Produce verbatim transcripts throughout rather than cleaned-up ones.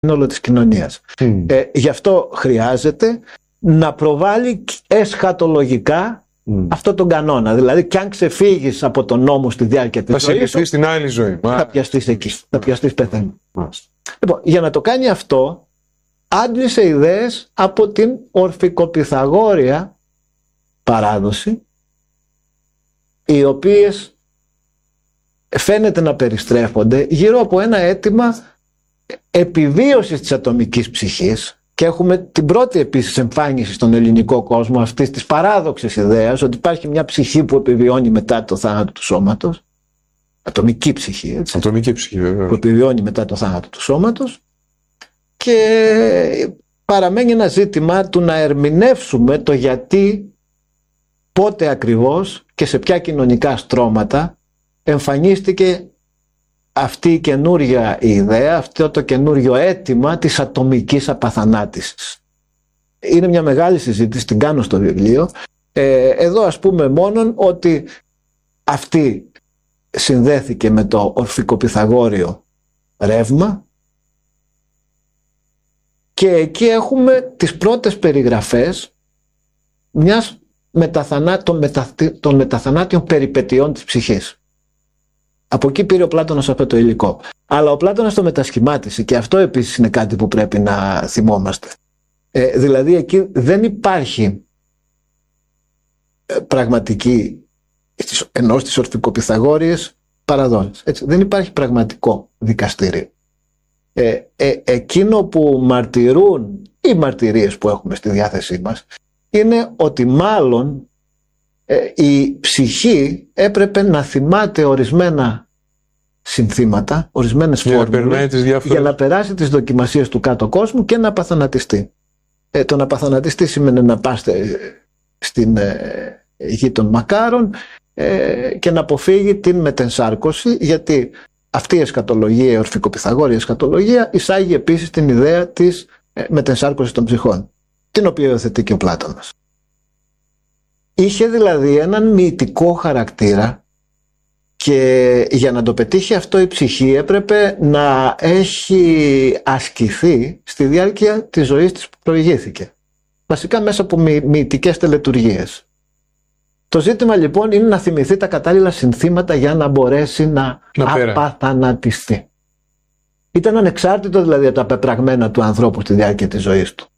σύνολο της κοινωνίας. Mm. Ε, γι' αυτό χρειάζεται να προβάλλει εσχατολογικά mm. αυτό τον κανόνα. Δηλαδή, κι αν ξεφύγεις από τον νόμο στη διάρκεια της ζωής, θα σε στην άλλη ζωή. Θα πιαστείς εκεί. Θα πιαστείς πεθαίνει. Λοιπόν, για να το κάνει αυτό, άντλησε ιδέες από την ορφικοπυθαγόρια παράδοση, οι οποίες φαίνεται να περιστρέφονται γύρω από ένα αίτημα επιβίωσης της ατομικής ψυχής, και έχουμε την πρώτη επίσης εμφάνιση στον ελληνικό κόσμο αυτής της παράδοξης ιδέας ότι υπάρχει μια ψυχή που επιβιώνει μετά το θάνατο του σώματος, ατομική ψυχή, έτσι, ατομική ψυχή βέβαια, που επιβιώνει μετά το θάνατο του σώματος, και παραμένει ένα ζήτημα του να ερμηνεύσουμε το γιατί, πότε ακριβώς και σε ποια κοινωνικά στρώματα εμφανίστηκε αυτή η καινούργια ιδέα, αυτό το καινούργιο αίτημα της ατομικής απαθανάτησης. Είναι μια μεγάλη συζήτηση, την κάνω στο βιβλίο. Ε, εδώ ας πούμε μόνον ότι αυτή συνδέθηκε με το ορφικοπυθαγόριο ρεύμα, και εκεί έχουμε τις πρώτες περιγραφές μιας μεταθανά, των, μετα, των μεταθανάτιων περιπετειών της ψυχής. Από εκεί πήρε ο Πλάτωνας αυτό το υλικό. Αλλά ο Πλάτωνας το μετασχημάτισε, και αυτό επίσης είναι κάτι που πρέπει να θυμόμαστε. Ε, δηλαδή εκεί δεν υπάρχει ε, πραγματική, ενώ στις ορφικοπυθαγόριες παραδόσεις, έτσι, δεν υπάρχει πραγματικό δικαστήριο. Ε, ε, εκείνο που μαρτυρούν οι μαρτυρίες που έχουμε στη διάθεσή μας είναι ότι μάλλον ε, η ψυχή έπρεπε να θυμάται ορισμένα συνθήματα, ορισμένες φόρμουλες διάφορες... για να περάσει τις δοκιμασίες του κάτω κόσμου και να απαθανατιστεί. Ε, το να απαθανατιστεί σημαίνει να πάστε στην ε, γη των μακάρων ε, και να αποφύγει την μετενσάρκωση, γιατί αυτή η εσχατολογία, η ορφικοπυθαγόρια εσχατολογία, εισάγει επίσης την ιδέα της ε, μετενσάρκωσης των ψυχών, την οποία υιοθετεί και ο Πλάτωνας. Είχε δηλαδή έναν μυητικό χαρακτήρα, και για να το πετύχει αυτό η ψυχή έπρεπε να έχει ασκηθεί στη διάρκεια της ζωής της που προηγήθηκε. Βασικά μέσα από μυ, μυητικές τελετουργίες. Το ζήτημα λοιπόν είναι να θυμηθεί τα κατάλληλα συνθήματα για να μπορέσει να, να απαθανατιστεί. Ήταν ανεξάρτητο δηλαδή από τα πεπραγμένα του ανθρώπου στη διάρκεια της ζωής του.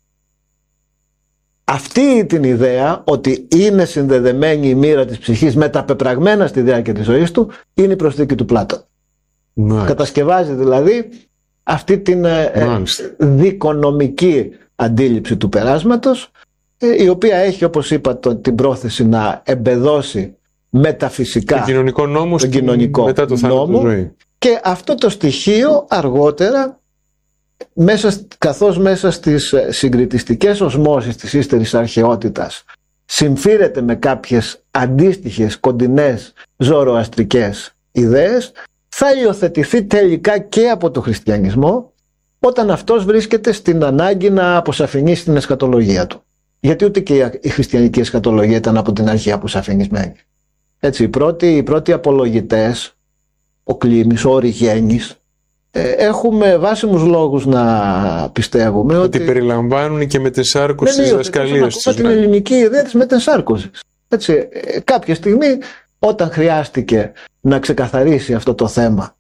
Αυτή την ιδέα ότι είναι συνδεδεμένη η μοίρα της ψυχής με τα πεπραγμένα στη διάρκεια της ζωής του είναι η προσθήκη του Πλάτωνα. Μάλιστα. Κατασκευάζει δηλαδή αυτή την ε, δικονομική αντίληψη του περάσματος, ε, η οποία έχει, όπως είπα, το, την πρόθεση να εμπεδώσει μεταφυσικά τον κοινωνικό νόμο, τον κοινωνικό μετά το θάνατο νόμο, ζωή. Και αυτό το στοιχείο αργότερα, μέσα, καθώς μέσα στις συγκριτιστικές οσμώσεις της ύστερης αρχαιότητας συμφίρεται με κάποιες αντίστοιχες κοντινές ζωροαστρικές ιδέες, θα υιοθετηθεί τελικά και από το χριστιανισμό, όταν αυτός βρίσκεται στην ανάγκη να αποσαφηνίσει την εσχατολογία του. Γιατί ούτε και η χριστιανική εσχατολογία ήταν από την αρχή αποσαφηνισμένη. Έτσι, οι πρώτοι, οι πρώτοι απολογητές, ο Κλήμης, ο Οριγένης, έχουμε βάσιμους λόγους να πιστεύουμε ότι, ότι περιλαμβάνουν και μετενσάρκωση στις διδασκαλίες τους. Την ελληνική ιδέα της μετενσάρκωσης. Έτσι, κάποια στιγμή, όταν χρειάστηκε να ξεκαθαρίσει αυτό το θέμα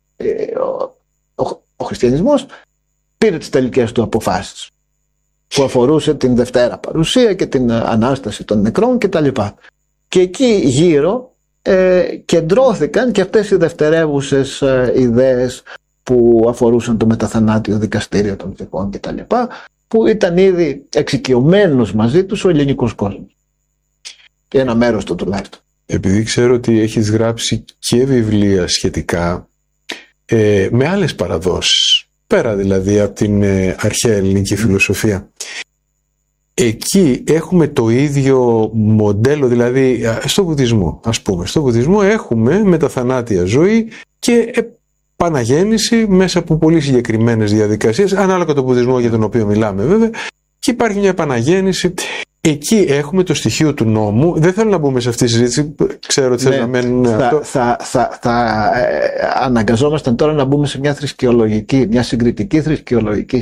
ο, ο, ο χριστιανισμός, πήρε τις τελικές του αποφάσεις που αφορούσε την Δευτέρα Παρουσία και την Ανάσταση των νεκρών κτλ. Και εκεί γύρω ε, κεντρώθηκαν και αυτές οι δευτερεύουσες ε, ιδέες που αφορούσαν το μεταθανάτιο δικαστήριο των ψυχών κτλ., που ήταν ήδη εξοικειωμένος μαζί τους ο ελληνικός κόσμος. Και ένα μέρος του τουλάχιστον. Επειδή ξέρω ότι έχεις γράψει και βιβλία σχετικά ε, με άλλες παραδόσεις, πέρα δηλαδή από την ε, αρχαία ελληνική φιλοσοφία, εκεί έχουμε το ίδιο μοντέλο, δηλαδή στο βουδισμό, ας πούμε. Στο βουδισμό έχουμε μεταθανάτια ζωή και επαναγέννηση μέσα από πολύ συγκεκριμένες διαδικασίες, ανάλογα το βουδισμό για τον οποίο μιλάμε βέβαια, και υπάρχει μια επαναγέννηση. Εκεί έχουμε το στοιχείο του νόμου. Δεν θέλω να μπούμε σε αυτή τη συζήτηση. Ξέρω ότι θέλει να μένουν θα, αυτό. Θα, θα, θα ε, αναγκαζόμασταν τώρα να μπούμε σε μια θρησκεολογική, μια συγκριτική θρησκεολογική